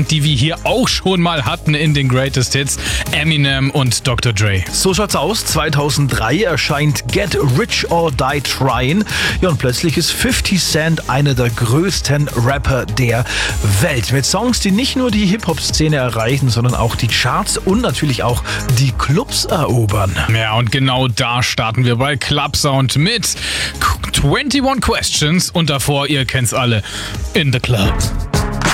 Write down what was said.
die wir hier auch schon mal hatten in den Greatest Hits, Eminem und Dr. Dre. So schaut's aus. 2003 erscheint Get Rich or Die Tryin'. Ja, und plötzlich ist 50 Cent einer der größten Rapper der Welt. Mit Songs, die nicht nur die Hip-Hop-Szene erreichen, sondern auch die Charts und natürlich auch die Clubs erobern. Ja, und genau da starten wir bei Club Sound mit 21 Questions und davor, ihr kennt's alle, In the Club.